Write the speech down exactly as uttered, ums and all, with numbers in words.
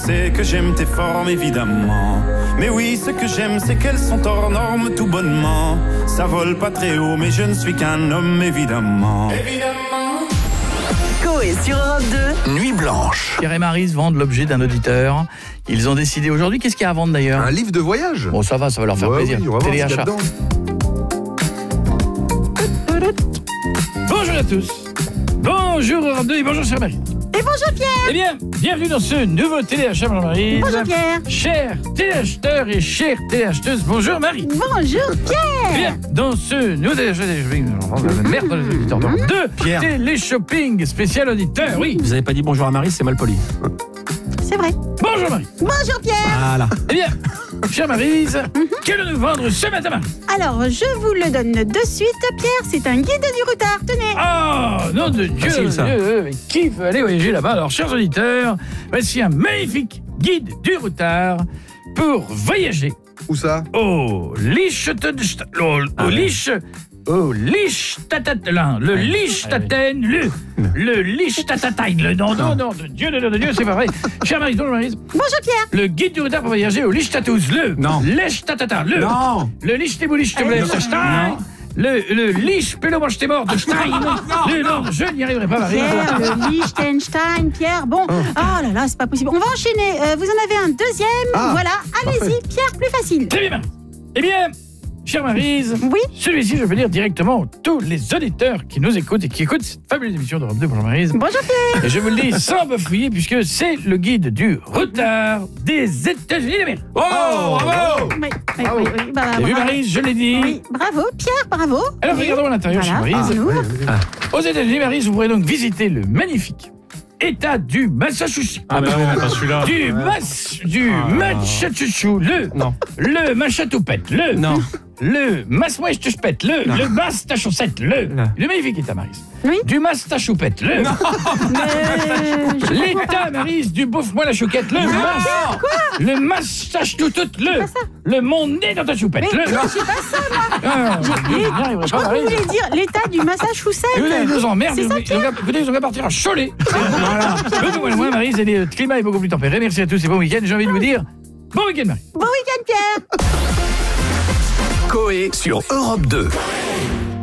sais que j'aime tes formes, évidemment. Mais oui, ce que j'aime, c'est qu'elles sont hors normes tout bonnement. Ça vole pas très haut, mais je ne suis qu'un homme, évidemment. Évidemment. Coé sur Europe deux. Nuit blanche. Pierre et Maryse vendent l'objet d'un auditeur. Ils ont décidé aujourd'hui, qu'est-ce qu'il y a à vendre d'ailleurs ? Un livre de voyage. Bon, ça va, ça va leur faire Ouais, plaisir. oui, on va voir ce qu'il y a Téléachat. dedans. Bonjour à tous. Bonjour Europe deux et bonjour chère Marie. Et bonjour Pierre. Eh bien, bienvenue dans ce nouveau téléachat, bonjour Marie. Bonjour Pierre. Chers téléacheteurs et chères téléacheteuses, bonjour Marie. Bonjour Pierre. Bien, dans ce nouveau téléachat, merde dans les auditeurs. Donc, deux Pierre. télé-shopping spécial auditeur, oui. Vous avez pas dit bonjour à Marie, c'est mal poli. C'est vrai. Bonjour Marie. Bonjour Pierre. Voilà. Eh bien, chère Maryse, qu'allons-nous vendre ce matin, Marie ? Alors, je vous le donne de suite, Pierre. C'est un guide du routard. Tenez. Oh, nom de Dieu, Facile, ça. Dieu, mais qui veut aller voyager là-bas ? Alors, chers auditeurs, voici un magnifique guide du routard pour voyager Où ça? au Liechtenstein, au, Ah au ouais. Lich, au Liechtenstein, le Liechtenstein, le, le Liechtenstein, le nom, non, non, de Dieu, le nom de Dieu, c'est pas vrai. Chère Maryse, bonjour Maryse. Bonjour Pierre. Le guide du routard pour voyager au Liechtenstein, le Non. Liechtenstein, le, Non. le Liechtenstein, le, le Lich, Pélomanche t'es mort de Stein, le, non, je n'y arriverai pas, Marie. Pierre, le Liechtenstein, Pierre. Bon, oh là là, c'est pas possible. On va enchaîner. Euh, vous en avez un deuxième. Ah, voilà, allez-y, Pierre, plus facile. Très bien, Marie. Eh bien, chère Maryse, Oui. celui-ci, je veux dire directement à tous les auditeurs qui nous écoutent et qui écoutent cette fabuleuse émission d'Europe deux. Bonjour Maryse. Bonjour Pierre. Et je vous le dis sans bafouiller, puisque c'est le guide du routard des États-Unis d'Amérique. Oh, bravo. Oui, oui, oui, oui, bah, T'as vu, bravo. Maryse, je l'ai dit. Oui, bravo, Pierre, bravo. Alors, Oui. regardons à l'intérieur, Voilà, chère Maryse. nous. Aux États-Unis, Maryse, vous pourrez donc visiter le magnifique État du Massachusetts. Ah, mais non, pas celui-là. Du Mas... du Massachusetts, le... Non. Le Machatoupette, le... Non. Le Massachusetts, le... Le Massachusetts, le... Non. Le magnifique État, Maryse. Oui. Du Massachusetts, le... Mais je- L'État, Maryse, du bouffe-moi la chouquette, le... Mas... Le Massachusetts, le... Le mon-nez dans ta choupette, Mais le... non, c'est pas ça, moi. Ah, je n'y arriverai Je pas, crois que vous Maryse. voulez dire l'état du Massachusetts. Et là, ils nous emmerdent. C'est ça, Ils ont qu'à- écoutez, ils ont qu'à partir à Cholet. Voilà. Venez-moi, moi, Maryse, et le climat est beaucoup plus tempéré. Merci à tous et bon week-end. J'ai envie de vous dire bon week-end, Marie. Bon week-end, Pierre. Coé sur Europe deux.